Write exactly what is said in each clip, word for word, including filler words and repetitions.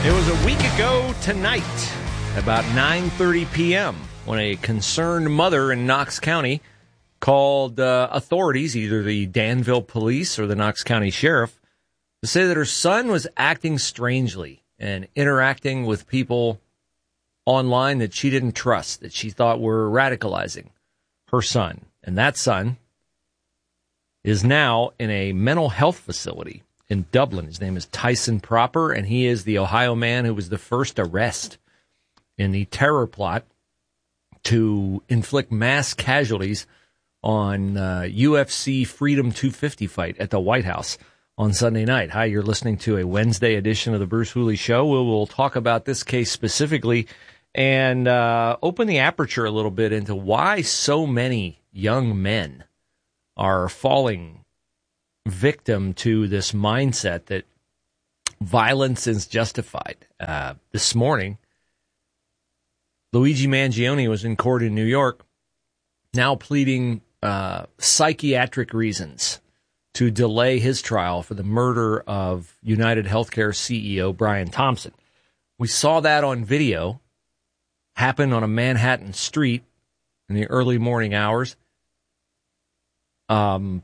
It was a week ago tonight, about nine thirty p.m., when a concerned mother in Knox County called uh, authorities, either the Danville Police or the Knox County Sheriff, to say that her son was acting strangely and interacting with people online that she didn't trust, that she thought were radicalizing her son. And that son is now in a mental health facility in Dublin. His name is Tyson Proper, and he is the Ohio man who was the first arrest in the terror plot to inflict mass casualties on uh, U F C Freedom two fifty fight at the White House on Sunday night. Hi, you're listening to a Wednesday edition of the Bruce Hooley Show. We will talk about this case specifically and uh, open the aperture a little bit into why so many young men are falling victim to this mindset that violence is justified. Uh, this morning, Luigi Mangione was in court in New York, now pleading uh, psychiatric reasons to delay his trial for the murder of United Healthcare C E O Brian Thompson. We saw that on video happen on a Manhattan street in the early morning hours. Um,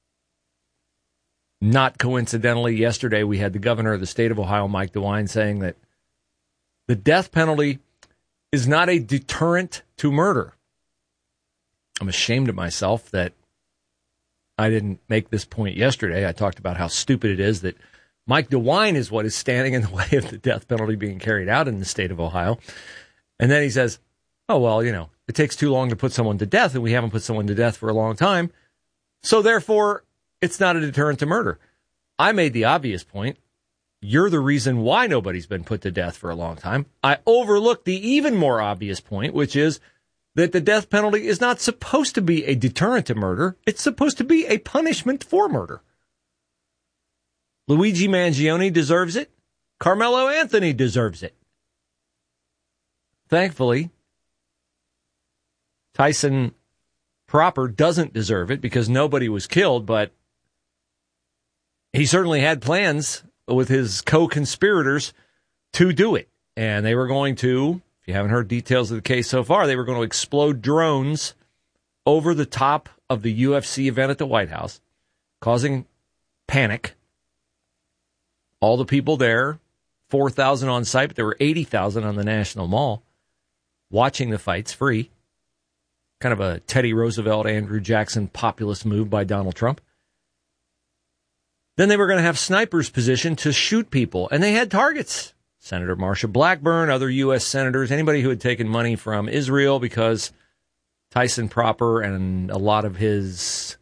not coincidentally, yesterday we had the governor of the state of Ohio, Mike DeWine, saying that the death penalty is not a deterrent to murder. I'm ashamed of myself that I didn't make this point yesterday. I talked about how stupid it is that Mike DeWine is what is standing in the way of the death penalty being carried out in the state of Ohio. And then he says, oh, well, you know, it takes too long to put someone to death, and we haven't put someone to death for a long time. So therefore, it's not a deterrent to murder. I made the obvious point. You're the reason why nobody's been put to death for a long time. I overlooked the even more obvious point, which is that the death penalty is not supposed to be a deterrent to murder. It's supposed to be a punishment for murder. Luigi Mangione deserves it. Carmelo Anthony deserves it. Thankfully, Tyson Proper doesn't deserve it because nobody was killed, but he certainly had plans with his co-conspirators to do it. And they were going to, if you haven't heard details of the case so far, they were going to explode drones over the top of the U F C event at the White House, causing panic. All the people there, four thousand on site, but there were eighty thousand on the National Mall, watching the fights free. Kind of a Teddy Roosevelt, Andrew Jackson populist move by Donald Trump. Then they were going to have snipers positioned to shoot people, and they had targets. Senator Marsha Blackburn, other U S senators, anybody who had taken money from Israel because Tyson Proper and a lot of his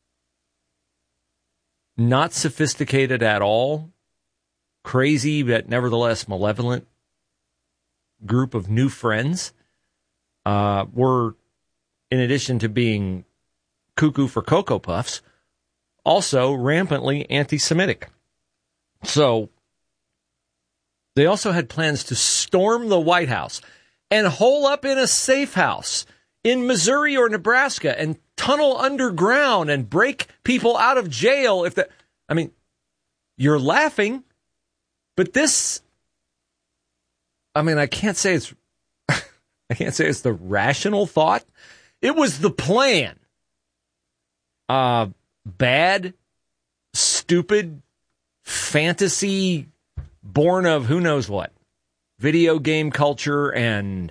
not sophisticated at all, crazy but nevertheless malevolent group of new friends uh, were, in addition to being cuckoo for Cocoa Puffs, also rampantly anti-Semitic. So they also had plans to storm the White House and hole up in a safe house in Missouri or Nebraska and tunnel underground and break people out of jail. If the, I mean, you're laughing, but this, I mean, I can't say it's, I can't say it's the rational thought. It was the plan. Uh, bad, stupid, fantasy, born of who knows what. Video game culture and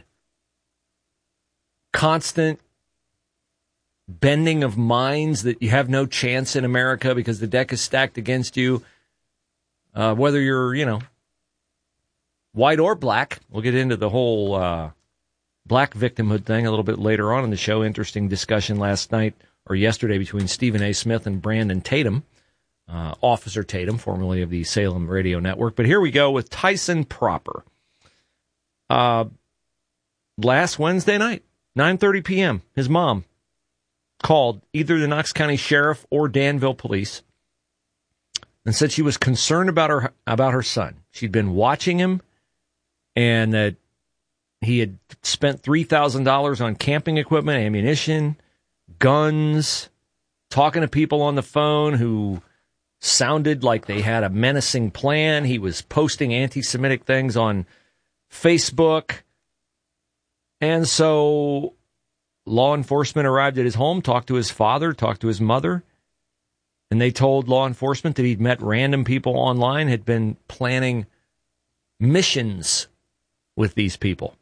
constant bending of minds that you have no chance in America because the deck is stacked against you. Uh, whether you're, you know, white or black. We'll get into the whole uh, black victimhood thing a little bit later on in the show. Interesting discussion last night or yesterday between Stephen A. Smith and Brandon Tatum, uh, Officer Tatum, formerly of the Salem Radio Network. But here we go with Tyson Proper. Uh, last Wednesday night, nine thirty p.m., his mom called either the Knox County Sheriff or Danville Police and said she was concerned about her about her son. She'd been watching him and that he had spent three thousand dollars on camping equipment, ammunition, guns, talking to people on the phone who sounded like they had a menacing plan. He was posting anti-Semitic things on Facebook. And so law enforcement arrived at his home, talked to his father, talked to his mother, and they told law enforcement that he'd met random people online, had been planning missions with these people.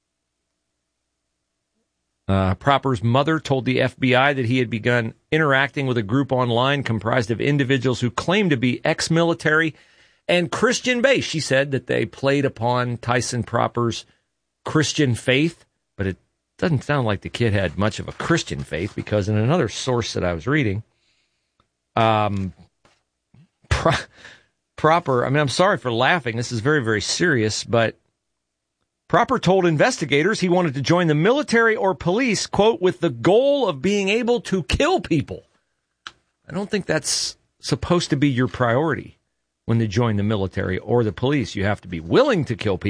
Uh, Proper's mother told the F B I that he had begun interacting with a group online comprised of individuals who claimed to be ex-military and Christian-based. She said that they played upon Tyson Proper's Christian faith, but it doesn't sound like the kid had much of a Christian faith, because in another source that I was reading, um, pro- Proper, I mean, I'm sorry for laughing. This is very, very serious, but Proper told investigators he wanted to join the military or police, quote, with the goal of being able to kill people. I don't think that's supposed to be your priority when you join the military or the police. You have to be willing to kill people.